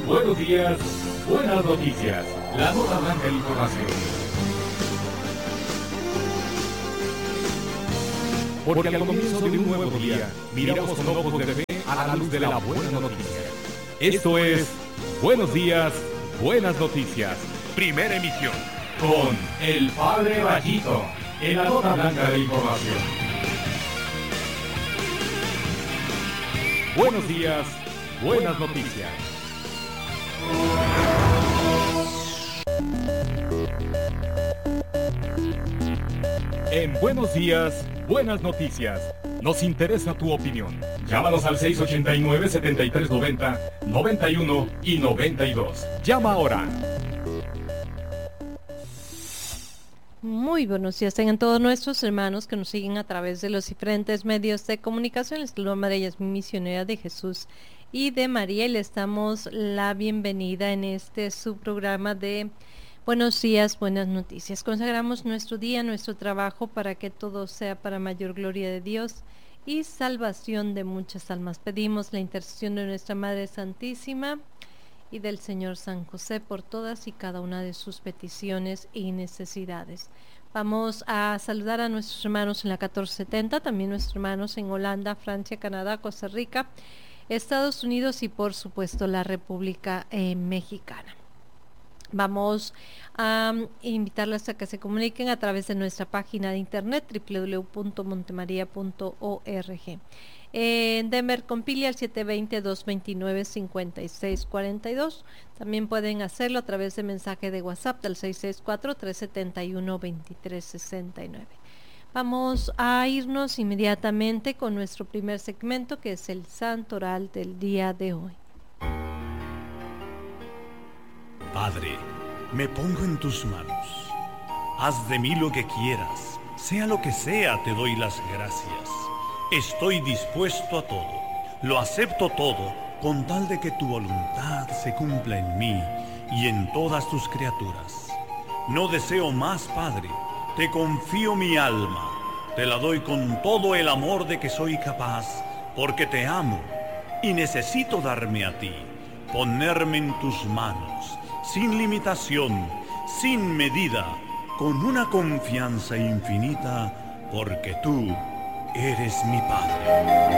Buenos días, buenas noticias. La nota blanca de información. Porque al comienzo de un nuevo día, miramos con ojos de fe a la luz de la buena noticia. Esto es Buenos días, buenas noticias. Primera emisión. Con el Padre Rayito, en la nota blanca de información. Buenos días, buenas noticias. En Buenos días, buenas noticias. Nos interesa tu opinión. Llámanos al 689-7390, 91 y 92. Llama ahora. Muy buenos días tengan todos nuestros hermanos que nos siguen a través de los diferentes medios de comunicación. Les saludo a María Yasmín, misionera de Jesús y de María, y les damos la bienvenida en este subprograma de Buenos días, buenas noticias. Consagramos nuestro día, nuestro trabajo para que todo sea para mayor gloria de Dios y salvación de muchas almas. Pedimos la intercesión de nuestra Madre Santísima y del Señor San José por todas y cada una de sus peticiones y necesidades. Vamos a saludar a nuestros hermanos en la 1470, también nuestros hermanos en Holanda, Francia, Canadá, Costa Rica, Estados Unidos y por supuesto la República Mexicana. Vamos a invitarles a que se comuniquen a través de nuestra página de internet www.montemaria.org. En Denver, Compilia, al 720-229-5642. También pueden hacerlo a través de mensaje de WhatsApp del 664-371-2369. Vamos a irnos inmediatamente con nuestro primer segmento, que es el Santo Oral del día de hoy. Padre, me pongo en tus manos. Haz de mí lo que quieras. Sea lo que sea, te doy las gracias. Estoy dispuesto a todo. Lo acepto todo, con tal de que tu voluntad se cumpla en mí y en todas tus criaturas. No deseo más, Padre. Te confío mi alma. Te la doy con todo el amor de que soy capaz, porque te amo y necesito darme a ti, ponerme en tus manos, sin limitación, sin medida, con una confianza infinita, porque tú eres mi Padre.